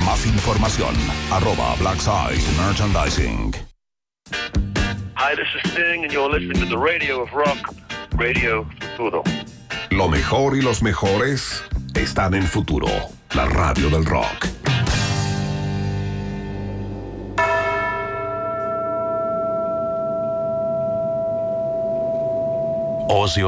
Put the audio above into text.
más información, @Blackside Merchandising. Hi, this is Sting, and you're listening to the Radio of Rock, Radio Futuro. Lo mejor y los mejores están en Futuro, la radio del rock. Ozzy